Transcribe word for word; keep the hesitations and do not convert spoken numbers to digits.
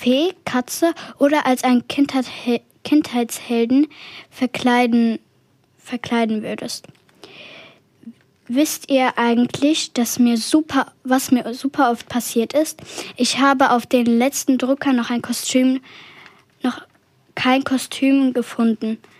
Fee, Katze oder als einen Kindheit, Kindheitshelden verkleiden, verkleiden würdest. Wisst ihr eigentlich, dass mir super, was mir super oft passiert ist? Ich habe auf den letzten Drucker noch ein Kostüm, noch kein Kostüm gefunden.